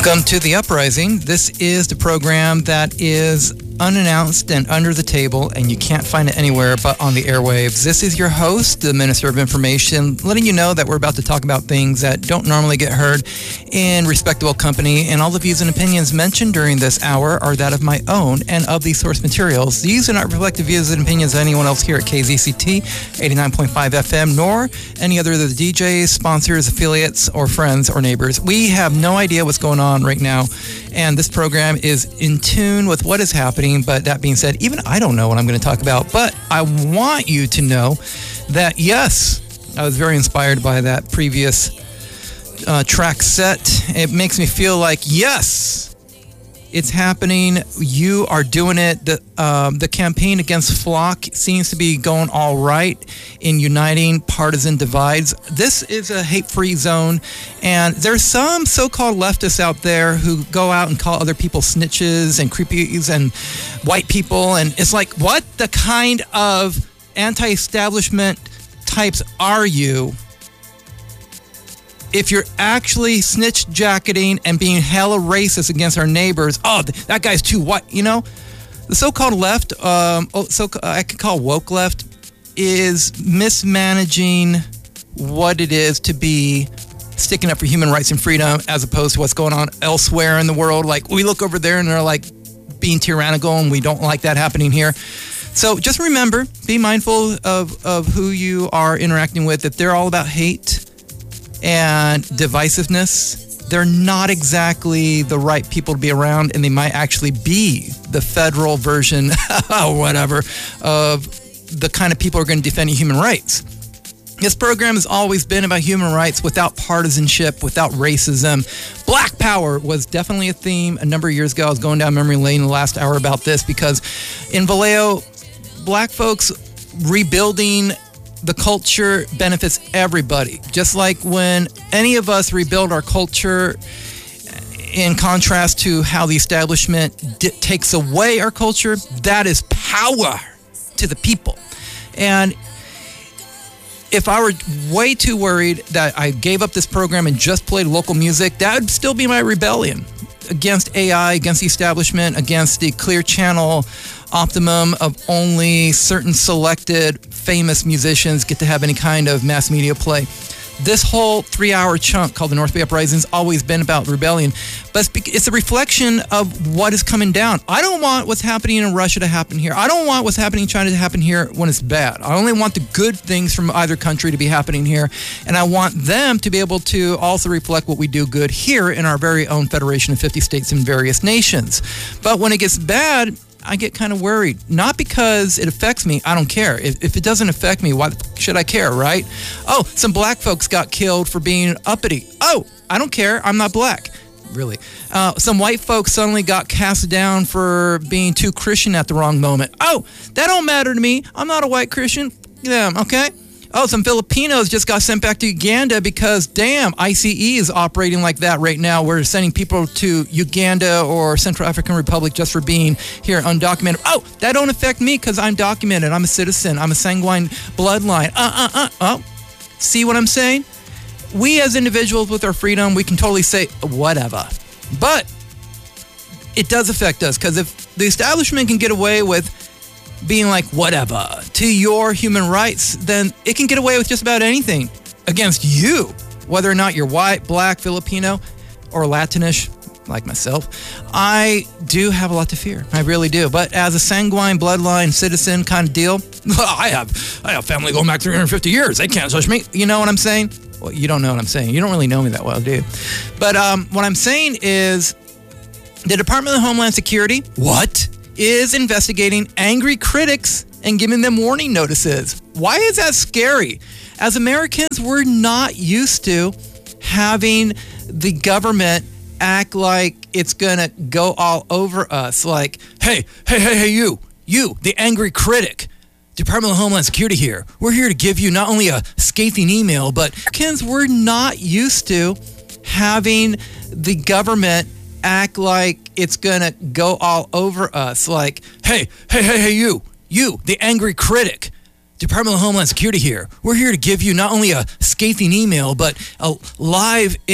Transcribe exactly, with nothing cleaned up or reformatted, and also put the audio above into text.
Welcome to The Uprising. This is the program that is unannounced and under the table, and you can't find it anywhere but on the airwaves. This is your host, the Minister of Information, letting you know that we're about to talk about things that don't normally get heard in respectable company, and all the views and opinions mentioned during this hour are that of my own and of the source materials. These do not reflect the views and opinions of anyone else here at K Z C T eighty-nine point five F M, nor any other of the D Js, sponsors, affiliates, or friends or neighbors. We have no idea what's going on right now, and this program is in tune with what is happening. But that being said, even I don't know what I'm going to talk about. But I want you to know that, yes, I was very inspired by that previous uh, track set. It makes me feel like, yes, it's happening. You are doing it. The, um, the campaign against Flock seems to be going all right in uniting partisan divides. This is a hate-free zone, and there's some so-called leftists out there who go out and call other people snitches and creepies and white people, and it's like, what the kind of anti-establishment types are you if you're actually snitch jacketing and being hella racist against our neighbors? Oh, that guy's too white. You know, the so-called left, um, so I could call woke left, is mismanaging what it is to be sticking up for human rights and freedom as opposed to what's going on elsewhere in the world. Like, we look over there and they're like being tyrannical, and we don't like that happening here. So just remember, be mindful of, of who you are interacting with. If they're all about hate and divisiveness, they're not exactly the right people to be around, and they might actually be the federal version or whatever of the kind of people who are going to defend human rights. This program has always been about human rights without partisanship, without racism. Black power was definitely a theme a number of years ago. I was going down memory lane in the last hour about this because in Vallejo, black folks rebuilding the culture benefits everybody. Just like when any of us rebuild our culture, in contrast to how the establishment di- takes away our culture, that is power to the people. And if I were way too worried that I gave up this program and just played local music, that would still be my rebellion against A I, against the establishment, against the clear channel optimum of only certain selected famous musicians get to have any kind of mass media play. This whole three-hour chunk called the North Bay Uprising has always been about rebellion, but it's a reflection of what is coming down. I don't want what's happening in Russia to happen here. I don't want what's happening in China to happen here when it's bad. I only want the good things from either country to be happening here, and I want them to be able to also reflect what we do good here in our very own federation of fifty states and various nations. But when it gets bad, I get kind of worried. Not because it affects me. I don't care. If, if it doesn't affect me, why should I care, right? Oh, some black folks got killed for being uppity. Oh, I don't care. I'm not black. Really. Uh, some white folks suddenly got cast down for being too Christian at the wrong moment. Oh, that don't matter to me. I'm not a white Christian. Yeah, okay. Oh, some Filipinos just got sent back to Uganda because, damn, I C E is operating like that right now. We're sending people to Uganda or Central African Republic just for being here undocumented. Oh, that don't affect me because I'm documented. I'm a citizen. I'm a sanguine bloodline. Uh, uh, uh, oh. See what I'm saying? We as individuals with our freedom, we can totally say whatever. But it does affect us because if the establishment can get away with being like whatever to your human rights, then it can get away with just about anything against you, whether or not you're white, black, Filipino, or Latinish like myself. I do have a lot to fear. I really do. But as a sanguine bloodline citizen kind of deal, I have I have family going back three hundred fifty years. They can't touch me. You know what I'm saying? Well, you don't know what I'm saying. You don't really know me that well, do you? But um, what I'm saying is the Department of Homeland Security, what? is investigating angry critics and giving them warning notices. Why is that scary? As Americans, we're not used to having the government act like it's gonna go all over us. Like, hey, hey, hey, hey, you, you, the angry critic. Department of Homeland Security here. We're here to give you not only a scathing email, but Americans, we're not used to having the government act like it's gonna go all over us. Like, hey, hey, hey, hey, you, you, the angry critic. Department of Homeland Security here. We're here to give you not only a scathing email, but a live